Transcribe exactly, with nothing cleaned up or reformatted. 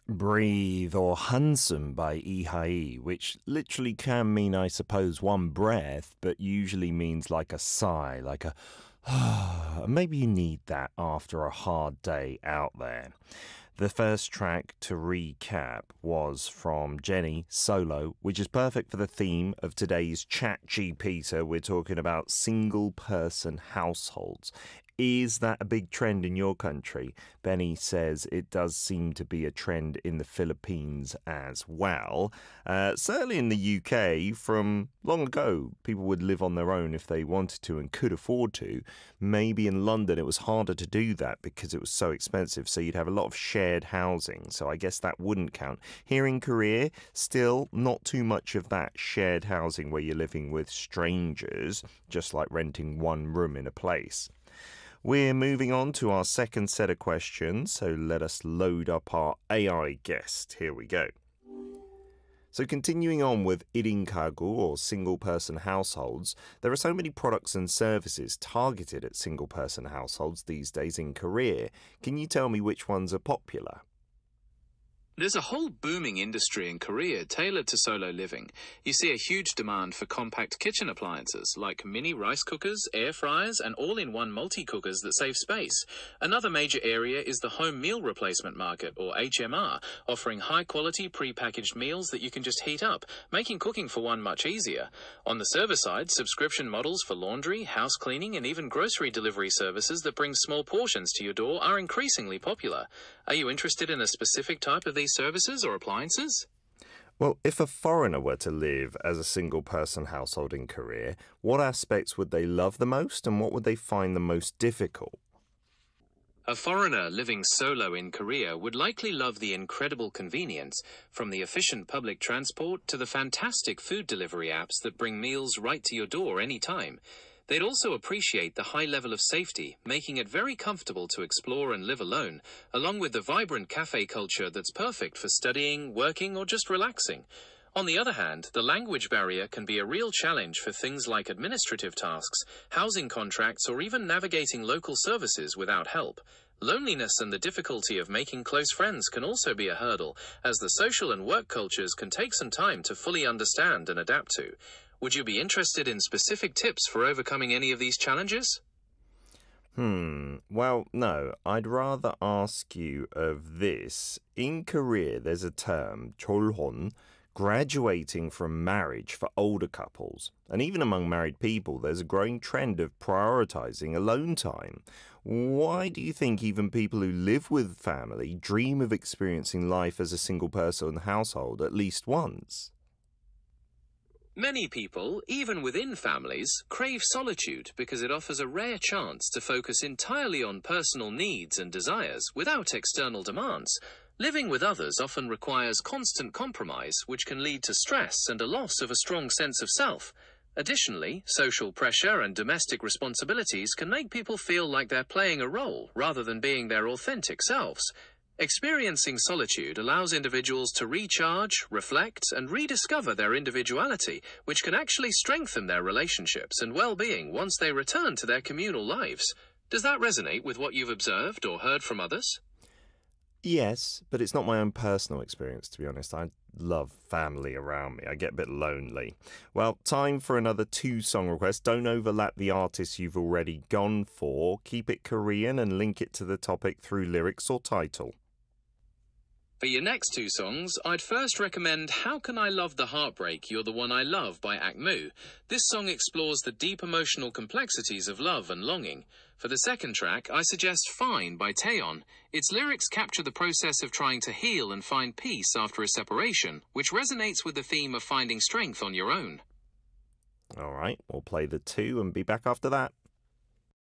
Breathe or Handsome by Ihai, which literally can mean, I suppose, one breath, but usually means like a sigh, like a maybe you need that after a hard day out there. The first track to recap was from Jenny, Solo, which is perfect for the theme of today's Chat G P T. We're talking about single-person households. Is that a big trend in your country? Benny says it does seem to be a trend in the Philippines as well. Uh, certainly in the U K, from long ago, people would live on their own if they wanted to and could afford to. Maybe in London it was harder to do that because it was so expensive, so you'd have a lot of shared housing, so I guess that wouldn't count. Here in Korea, still not too much of that shared housing where you're living with strangers, just like renting one room in a place. We're moving on to our second set of questions, so let us load up our A I guest. Here we go. So continuing on with 일 인 가구 or single-person households, there are so many products and services targeted at single-person households these days in Korea. Can you tell me which ones are popular? There's a whole booming industry in Korea tailored to solo living. You see a huge demand for compact kitchen appliances like mini rice cookers, air fryers, and all-in-one multi-cookers that save space. Another major area is the home meal replacement market, or H M R, offering high-quality pre-packaged meals that you can just heat up, making cooking for one much easier. On the service side, subscription models for laundry, house cleaning, and even grocery delivery services that bring small portions to your door are increasingly popular. Are you interested in a specific type of these services or appliances? Well, if a foreigner were to live as a single-person household in Korea, what aspects would they love the most and what would they find the most difficult? A foreigner living solo in Korea would likely love the incredible convenience, from the efficient public transport to the fantastic food delivery apps that bring meals right to your door anytime. They'd also appreciate the high level of safety, making it very comfortable to explore and live alone, along with the vibrant cafe culture that's perfect for studying, working, or just relaxing. On the other hand, the language barrier can be a real challenge for things like administrative tasks, housing contracts, or even navigating local services without help. Loneliness and the difficulty of making close friends can also be a hurdle, as the social and work cultures can take some time to fully understand and adapt to. Would you be interested in specific tips for overcoming any of these challenges? Hmm, well, no, I'd rather ask you of this. In Korea, there's a term, 졸혼, graduating from marriage for older couples. And even among married people, there's a growing trend of prioritizing alone time. Why do you think even people who live with family dream of experiencing life as a single-person household at least once? Many people, even within families, crave solitude because it offers a rare chance to focus entirely on personal needs and desires without external demands. Living with others often requires constant compromise, which can lead to stress and a loss of a strong sense of self. Additionally, social pressure and domestic responsibilities can make people feel like they're playing a role rather than being their authentic selves. Experiencing solitude allows individuals to recharge, reflect, and rediscover their individuality, which can actually strengthen their relationships and well-being once they return to their communal lives. Does that resonate with what you've observed or heard from others? Yes, but it's not my own personal experience, to be honest. I love family around me. I get a bit lonely. Well, time for another two song requests. Don't overlap the artists you've already gone for. Keep it Korean and link it to the topic through lyrics or title. For your next two songs, I'd first recommend How Can I Love the Heartbreak, You're the One I Love by Akmu. This song explores the deep emotional complexities of love and longing. For the second track, I suggest Fine by Taeyeon. Its lyrics capture the process of trying to heal and find peace after a separation, which resonates with the theme of finding strength on your own. All right, we'll play the two and be back after that.